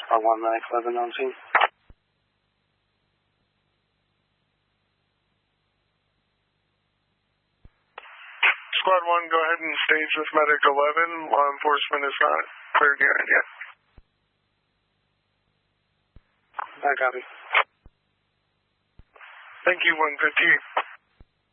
Or 1911 on scene. Squad 1, go ahead and stage with Medic 11. Law enforcement is not cleared yet. I copy. Thank you, 158.